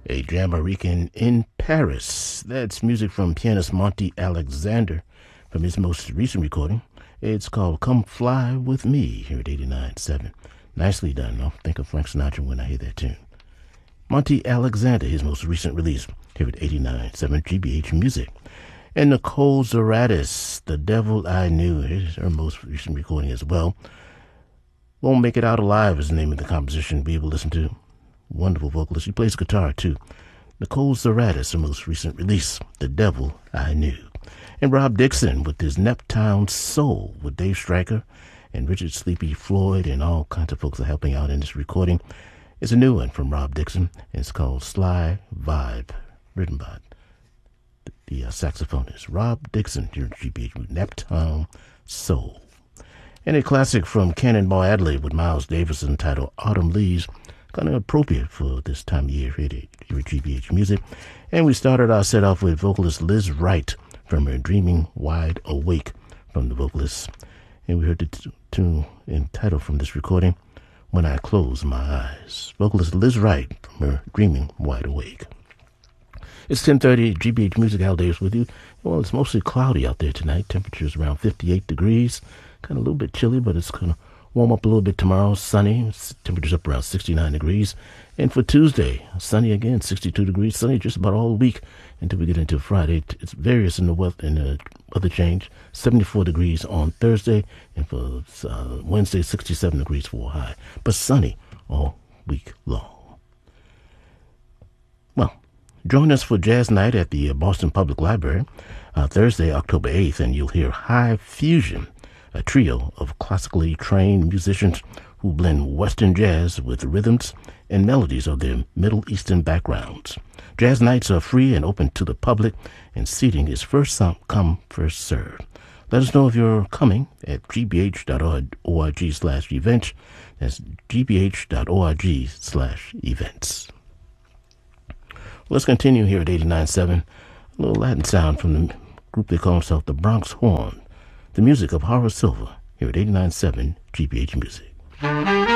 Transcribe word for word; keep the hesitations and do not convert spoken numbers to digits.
A Jamaican in Paris. That's music from pianist Monty Alexander from his most recent recording. It's called Come Fly With Me here at eighty-nine point seven. Nicely done. I'll think of Frank Sinatra when I hear that tune. Monty Alexander, his most recent release here at eighty-nine point seven G B H Music. And Nicole Zaratis, The Devil I Knew, here's her most recent recording as well. Won't Make It Out Alive is the name of the composition we will listen to. Wonderful vocalist. She plays guitar too. Nicole Zaratis, her most recent release, The Devil I Knew. And Rob Dixon with his Neptown Soul with Dave Stryker and Richard Sleepy Floyd and all kinds of folks are helping out in this recording. It's a new one from Rob Dixon. It's called Sly Vibe, written by the, the uh, saxophonist Rob Dixon here at G B H with Neptown Soul. And a classic from Cannonball Adderley with Miles Davis entitled Autumn Leaves, kind of appropriate for this time of year here at G B H Music. And we started our set off with vocalist Liz Wright from her Dreaming Wide Awake from the vocalist. And we heard the t- tune entitled from this recording, When I Close My Eyes. Vocalist Liz Wright from her Dreaming Wide Awake. It's ten thirty, G B H Music, Al Davis with you. Well, it's mostly cloudy out there tonight. Temperature's around fifty-eight degrees. Kind of a little bit chilly, but it's going to warm up a little bit tomorrow. Sunny. Temperature's up around sixty-nine degrees. And for Tuesday, sunny again, sixty-two degrees. Sunny just about all week until we get into Friday. It's various in the weather, in the weather change. seventy-four degrees on Thursday. And for uh, Wednesday, sixty-seven degrees for a high. But sunny all week long. Well, join us for Jazz Night at the Boston Public Library uh, Thursday, October eighth, and you'll hear High Fusion, a trio of classically trained musicians who blend Western jazz with rhythms and melodies of their Middle Eastern backgrounds. Jazz nights are free and open to the public, and seating is first come, first served. Let us know if you're coming at gbh.org slash events. That's gbh.org slash events. Let's continue here at eighty-nine point seven. A little Latin sound from the group they call themselves the Bronx Horn. The music of Horace Silver here at eighty-nine point seven G B H Music.